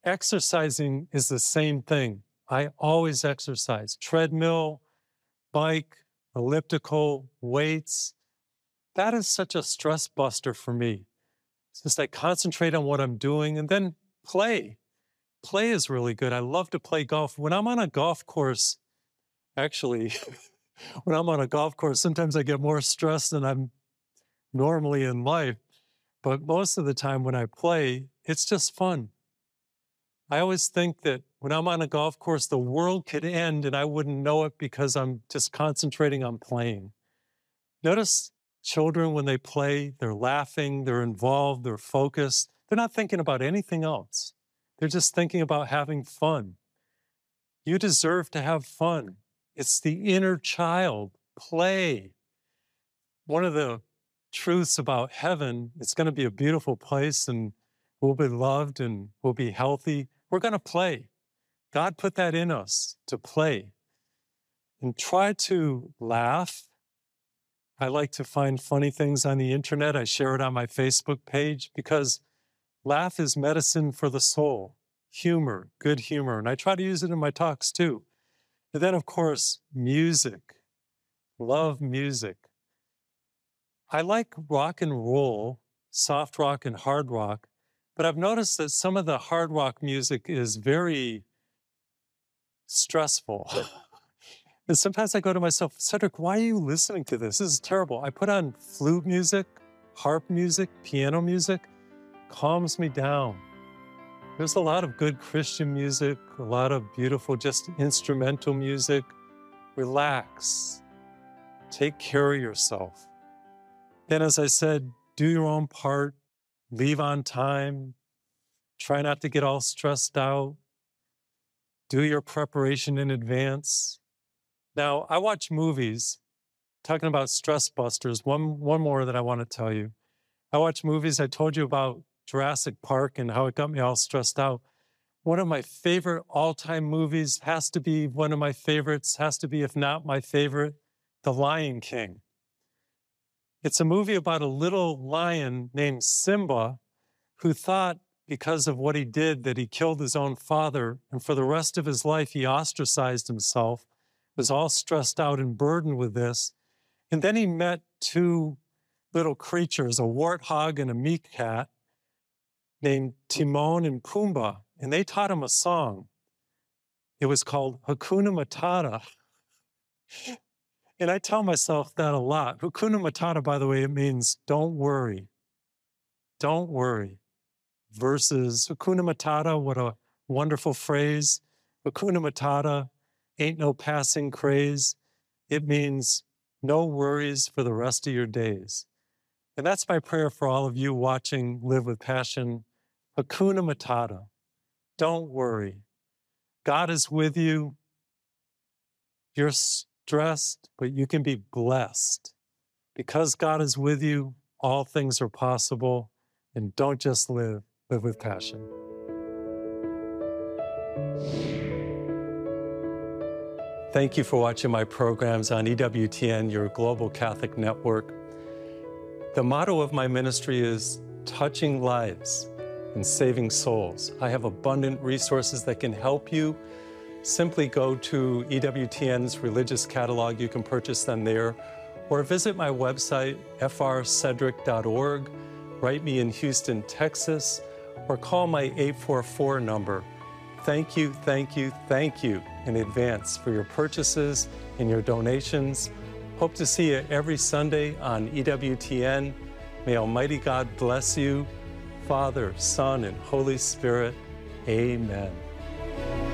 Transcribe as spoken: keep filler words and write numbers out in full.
Exercising is the same thing. I always exercise. Treadmill, bike, elliptical, weights. That is such a stress buster for me. It's just I concentrate on what I'm doing and then play. Play is really good. I love to play golf. When I'm on a golf course, actually, when I'm on a golf course, sometimes I get more stressed than I'm normally in life. But most of the time when I play, it's just fun. I always think that when I'm on a golf course, the world could end and I wouldn't know it because I'm just concentrating on playing. Notice children, when they play, they're laughing, they're involved, they're focused. They're not thinking about anything else. They're just thinking about having fun. You deserve to have fun. It's the inner child. Play. One of the truths about heaven, it's going to be a beautiful place and we'll be loved and we'll be healthy. We're going to play. God put that in us to play. And try to laugh. I like to find funny things on the internet. I share it on my Facebook page because laugh is medicine for the soul. Humor, good humor. And I try to use it in my talks too. And then, of course, music. Love music. I like rock and roll, soft rock and hard rock, but I've noticed that some of the hard rock music is very stressful. And sometimes I go to myself, Cedric, why are you listening to this? This is terrible. I put on flute music, harp music, piano music, calms me down. There's a lot of good Christian music, a lot of beautiful, just instrumental music. Relax. Take care of yourself. Then, as I said, do your own part, leave on time, try not to get all stressed out, do your preparation in advance. Now, I watch movies, talking about stress busters, one, one more that I want to tell you. I watch movies, I told you about Jurassic Park and how it got me all stressed out. One of my favorite all-time movies has to be one of my favorites, has to be, if not my favorite, The Lion King. It's a movie about a little lion named Simba who thought because of what he did that he killed his own father, and for the rest of his life he ostracized himself, was all stressed out and burdened with this. And then he met two little creatures, a warthog and a meerkat, named Timon and Pumbaa, and they taught him a song. It was called Hakuna Matata. And I tell myself that a lot. Hakuna Matata, by the way, it means don't worry. Don't worry. Versus Hakuna Matata, what a wonderful phrase. Hakuna Matata, ain't no passing craze. It means no worries for the rest of your days. And that's my prayer for all of you watching Live with Passion. Hakuna Matata. Don't worry. God is with you. You're stressed, but you can be blessed. Because God is with you, all things are possible. And don't just live, live with passion. Thank you for watching my programs on E W T N, your global Catholic network. The motto of my ministry is touching lives and saving souls. I have abundant resources that can help you. Simply go to E W T N's religious catalog. You can purchase them there. Or visit my website, f r cedric dot org. Write me in Houston, Texas, or call my eight four four number. Thank you, thank you, thank you in advance for your purchases and your donations. Hope to see you every Sunday on E W T N. May Almighty God bless you, Father, Son, and Holy Spirit. Amen.